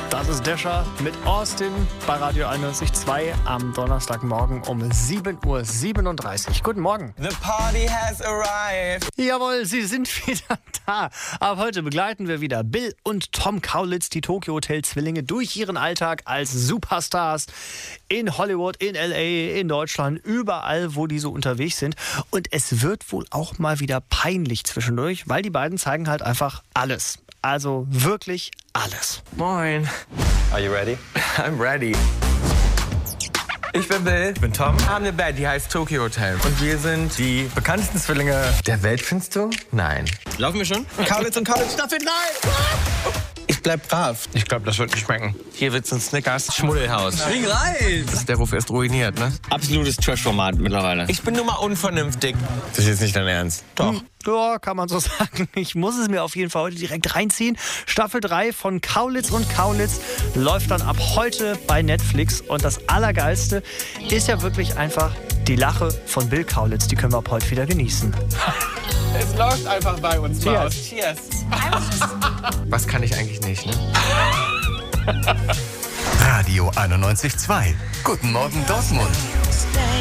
Das ist Desha mit Austin bei Radio 91.2 am Donnerstagmorgen um 7:37 Uhr. Guten Morgen. The party has arrived. Jawohl, sie sind wieder da. Aber heute begleiten wir wieder Bill und Tom Kaulitz, die Tokyo Hotel Zwillinge, durch ihren Alltag als Superstars in Hollywood, in L.A., in Deutschland, überall, wo die so unterwegs sind. Und es wird wohl auch mal wieder peinlich zwischendurch, weil die beiden zeigen halt einfach alles. Also wirklich alles. Moin. Are you ready? I'm ready. Ich bin Bill. Ich bin Tom. Wir haben eine Band, die heißt Tokyo Hotel. Und wir sind Die bekanntesten Zwillinge. der Welt, findest du? Nein. Laufen wir schon? Kaulitz und Kaulitz Staffel 9. Ich bleib brav. Ich glaube, das wird nicht schmecken. Hier wird's ein Snickers. Schmuddelhaus. Spring rein! Das ist der Ruf erst ruiniert, ne? Absolutes Trash-Format mittlerweile. Ich bin nur mal unvernünftig. Das ist jetzt nicht dein Ernst. Doch. Ja, kann man so sagen. Ich muss es mir auf jeden Fall heute direkt reinziehen. Staffel 3 von Kaulitz und Kaulitz läuft dann ab heute bei Netflix. Und das Allergeilste ist ja wirklich einfach die Lache von Bill Kaulitz. Die können wir ab heute wieder genießen. Es läuft einfach bei uns. Cheers. Cheers. Was kann ich eigentlich nicht, ne? Radio 91.2. Guten Morgen Dortmund.